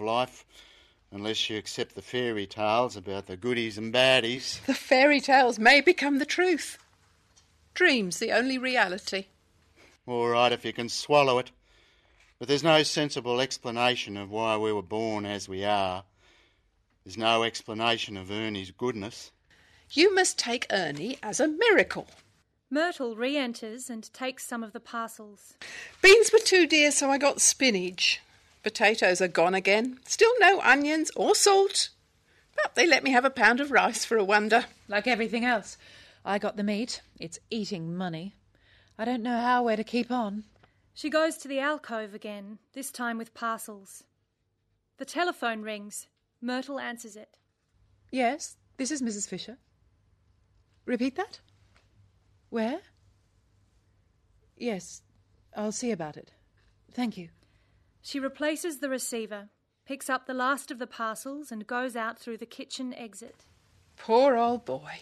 life, unless you accept the fairy tales about the goodies and baddies. The fairy tales may become the truth. Dream's the only reality. All right, if you can swallow it. But there's no sensible explanation of why we were born as we are. There's no explanation of Ernie's goodness. You must take Ernie as a miracle. Myrtle re-enters and takes some of the parcels. Beans were too dear, so I got spinach. Potatoes are gone again. Still no onions or salt. But they let me have a pound of rice for a wonder. Like everything else. I got the meat. It's eating money. I don't know how we're to keep on. She goes to the alcove again, this time with parcels. The telephone rings. Myrtle answers it. Yes, this is Mrs. Fisher. Repeat that? Where? Yes, I'll see about it. Thank you. She replaces the receiver, picks up the last of the parcels and goes out through the kitchen exit. Poor old boy.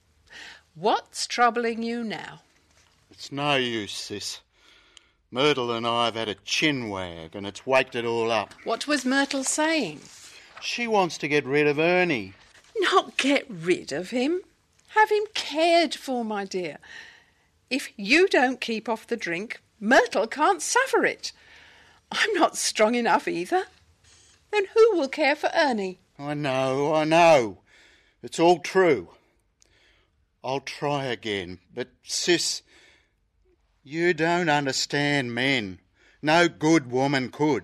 What's troubling you now? It's no use, sis. Myrtle and I have had a chin wag and it's waked it all up. What was Myrtle saying? She wants to get rid of Ernie. Not get rid of him. Have him cared for, my dear. If you don't keep off the drink, Myrtle can't suffer it. I'm not strong enough either. Then who will care for Ernie? I know. It's all true. I'll try again. But, sis, you don't understand men. No good woman could.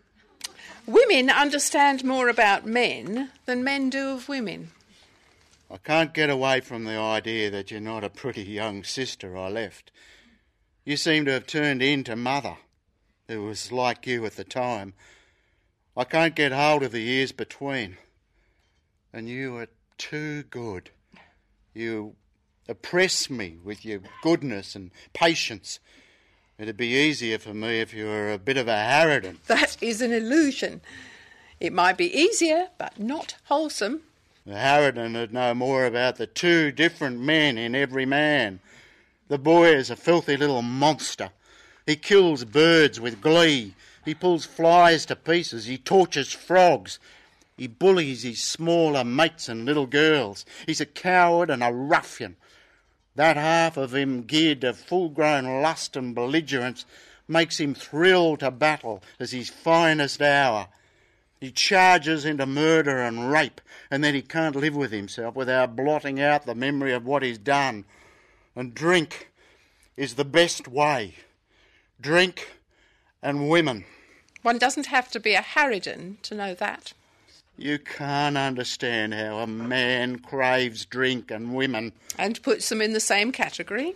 Women understand more about men than men do of women. I can't get away from the idea that you're not a pretty young sister I left. You seem to have turned into mother, who was like you at the time. I can't get hold of the years between. And you are too good. You oppress me with your goodness and patience. It'd be easier for me if you were a bit of a harridan. That is an illusion. It might be easier, but not wholesome. The harridan would know more about the two different men in every man. The boy is a filthy little monster. He kills birds with glee. He pulls flies to pieces. He tortures frogs. He bullies his smaller mates and little girls. He's a coward and a ruffian. That half of him geared to full-grown lust and belligerence makes him thrill to battle as his finest hour. He charges into murder and rape, and then he can't live with himself without blotting out the memory of what he's done. And drink is the best way. Drink and women. One doesn't have to be a harridan to know that. You can't understand how a man craves drink and women. And puts them in the same category.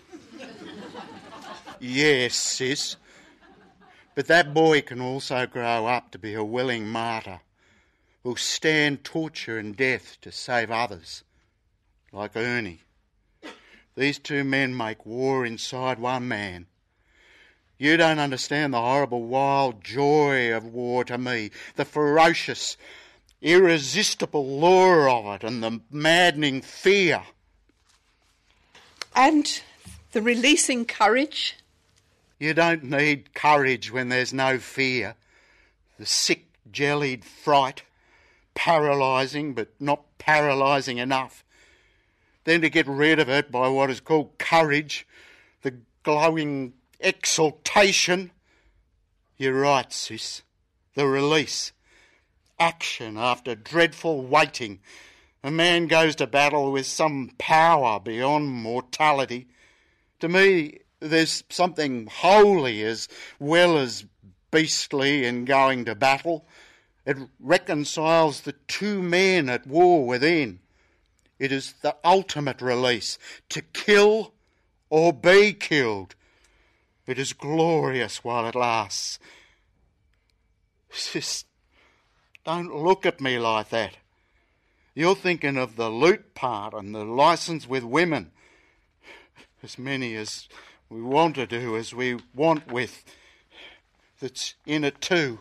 Yes, sis. But that boy can also grow up to be a willing martyr who'll stand torture and death to save others, like Ernie. These two men make war inside one man. You don't understand the horrible wild joy of war to me, the ferocious, irresistible lure of it and the maddening fear. And the releasing courage. You don't need courage when there's no fear. The sick, jellied fright, paralysing but not paralysing enough. Then to get rid of it by what is called courage, the glowing exaltation. You're right, sis. The release. Action after dreadful waiting. A man goes to battle with some power beyond mortality. To me, there's something holy as well as beastly in going to battle. It reconciles the two men at war within. It is the ultimate release, to kill or be killed. It is glorious while it lasts. Sis, don't look at me like that. You're thinking of the loot part and the licence with women. As many as we want to do as we want with. That's in it too.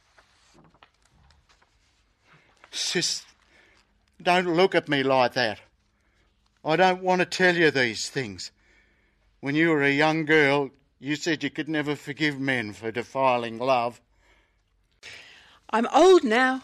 Sis, don't look at me like that. I don't want to tell you these things. When you were a young girl, you said you could never forgive men for defiling love. I'm old now.